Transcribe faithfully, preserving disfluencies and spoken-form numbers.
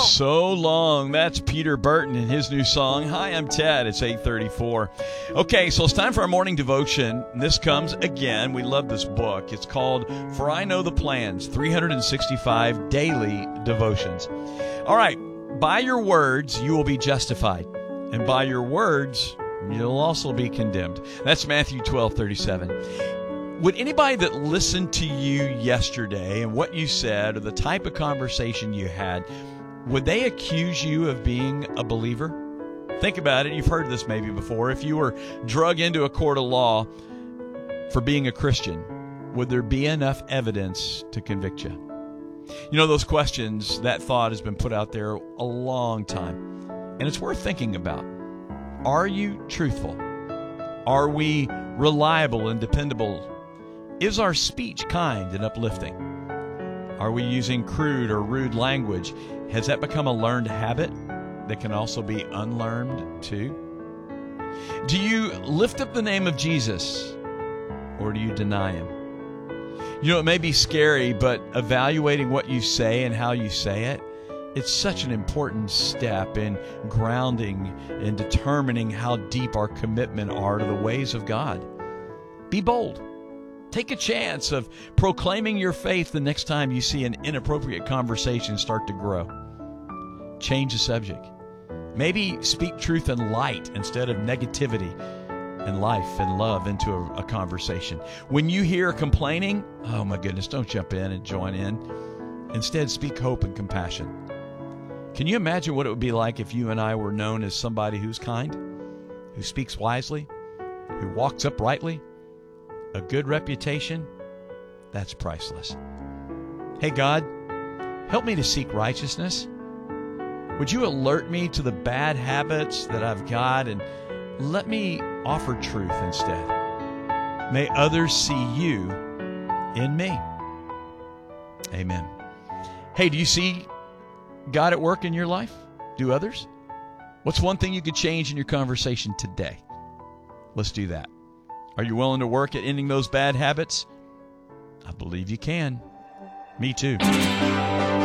So long. That's Peter Burton and his new song. Hi, I'm Ted. It's eight thirty-four. Okay, so it's time for our morning devotion. This comes again. We love this book. It's called For I Know the Plans, three hundred sixty-five Daily Devotions. All right, by your words you will be justified, and by your words you'll also be condemned. That's Matthew twelve thirty-seven. Would anybody that listened to you yesterday and what you said or the type of conversation you had, would they accuse you of being a believer? Think about it. You've heard this maybe before. If you were drug into a court of law for being a Christian, would there be enough evidence to convict you? You know, those questions, that thought has been put out there a long time, and it's worth thinking about. Are you truthful? Are we reliable and dependable? Is our speech kind and uplifting? Are we using crude or rude language? Has that become a learned habit that can also be unlearned too? Do you lift up the name of Jesus, or do you deny him? You know, it may be scary, but evaluating what you say and how you say it, it's such an important step in grounding and determining how deep our commitment are to the ways of God. Be bold. Take a chance of proclaiming your faith the next time you see an inappropriate conversation start to grow. Change the subject. Maybe speak truth and light instead of negativity and life and love into a, a conversation. When you hear complaining, oh my goodness, don't jump in and join in. Instead, speak hope and compassion. Can you imagine what it would be like if you and I were known as somebody who's kind, who speaks wisely, who walks uprightly? A good reputation, that's priceless. Hey God, help me to seek righteousness. Would you alert me to the bad habits that I've got and let me offer truth instead? May others see you in me. Amen. Hey, do you see God at work in your life? Do others? What's one thing you could change in your conversation today? Let's do that. Are you willing to work at ending those bad habits? I believe you can. Me too.